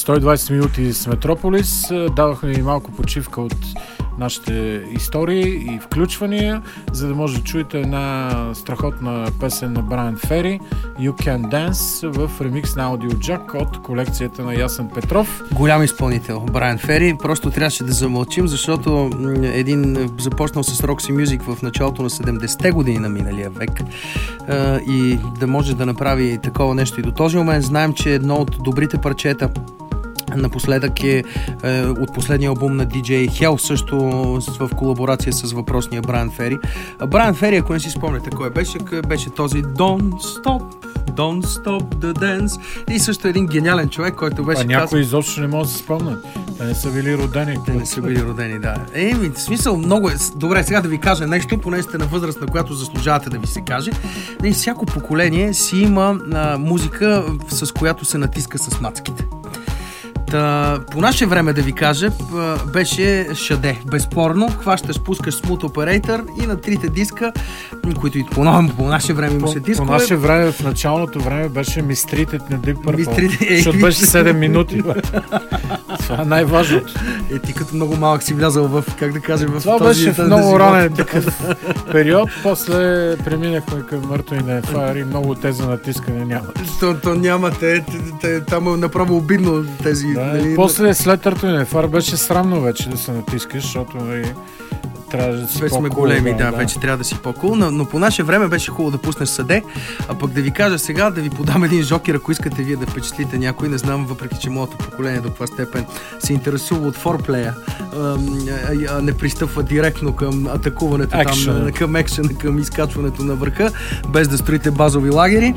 120 минути с Метрополис. Давахме и малко почивка от нашите истории и включвания, за да може да чуете една страхотна песен на Брайан Фери, You Can Dance, в ремикс на Audio Jack от колекцията на Ясен Петров. Голям изпълнител, Брайан Фери. Просто трябваше да замълчим, защото един започнал с Roxy Music в началото на 70-те години на миналия век и да може да направи такова нещо и до този момент. Знаем, че едно от добрите парчета напоследък е от последния албум на DJ Hell, също в колаборация с въпросния Брайан Фери. Брайан Фери, ако не си спомняте кой беше този Don't Stop the Dance. И също един гениален човек, който беше някой изобщо не може да се спомнят. Те не са били родени. Да. В смисъл, много е. Добре, сега да ви кажа нещо, поне сте на възраст, на която заслужавате да ви се каже. Всяко поколение си има музика, с която се натиска с мацките. По наше време, да ви кажа, беше Шаде. Безспорно, хващаш, пускаш Smooth Operator и на трите диска, които и по наше време имаше дискове. По наше време, в началното време беше Mistreated на Deep Purple, защото беше 7 минути. Това е най-важното. Ти като много малък си влязал в, как да кажем, в това този... Това беше в много ранен такъв период. После преминахме към Мъртво и Нефар и много те за натискане няма. То няма. Там е направо обидно тези... Да, после след Търто и Нефар беше срамно вече да се натискаш, защото трябва да си по-кул. Сме големи, вече трябва да си по-кул, но по наше време беше хубаво да пуснеш Съде, а пък да ви кажа сега, да ви подам един жокер, ако искате вие да впечатлите някой. Не знам, въпреки че моето поколение до каква степен се интересува от форплея, не пристъпва директно към атакуването, към екшена, към изкачването на върха, без да строите базови лагери.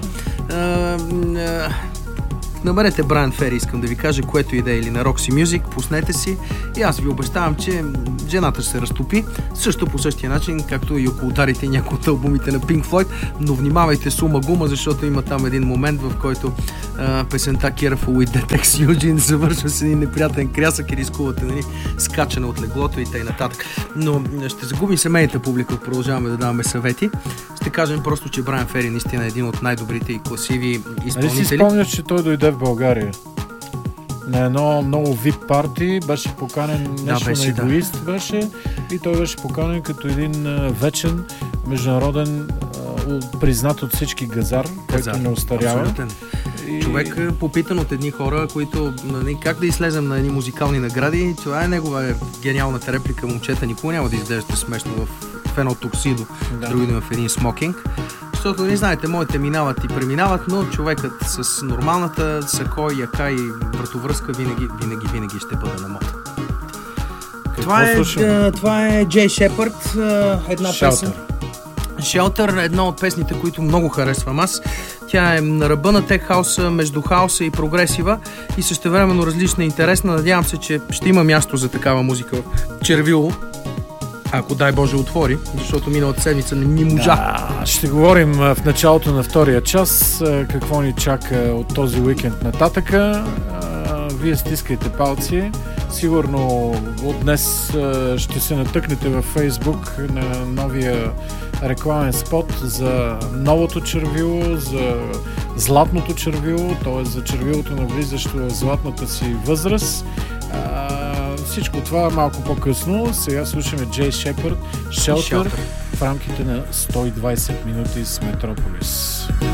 Намерете Брайан Фери, искам да ви кажа, което и да е, или на Roxy Music, пуснете си и аз ви обещавам, че жената ще се разтопи, също по същия начин, както и около ударите някои от албумите на Pink Floyd, но внимавайте с ума гума, защото има там един момент, в който песента Careful with that Ex Eugene завършва с един неприятен крясък и рискувате скачане от леглото и т.н. Но ще загубим семейната публика, продължаваме да даваме съвети. Ще кажем просто, че Брайан Фери наистина е един от най-добрите и класиви изпълнители. Не си спомняш, че той дойде в България на едно много VIP парти, беше поканен нещо на Егоист беше, и той беше поканен като един вечен международен признат от всички газар, който не остарява. Човек попитан от едни хора, които как да излезем на едни музикални награди, това е негова гениалната реплика: момчета, никога няма да изглеждате смешно в едно токсидо, с други в един смокинг. Защото, не знаете, моите минават и преминават, но човекът с нормалната сако, яка и вратовръзка винаги ще бъде на мода. Това е Джей Шепард, една песен. Shelter, една от песните, които много харесвам аз. Тя е на ръба на тек хауса, между хауса и прогресива и същевременно различна и интересна. Надявам се, че ще има място за такава музика в Червило, ако дай Боже отвори, защото миналата седмица не можа. Ще говорим в началото на втория час какво ни чака от този уикенд нататъка. Вие стискайте палци. Сигурно от днес ще се натъкнете във Фейсбук на новия рекламен спот за новото червило, за златното червило, т.е. за червилото навлизащо в златната си възраст. Всичко това малко по-късно. Сега слушаме Джей Шепард, Shelter в рамките на 120 минути с Метрополис.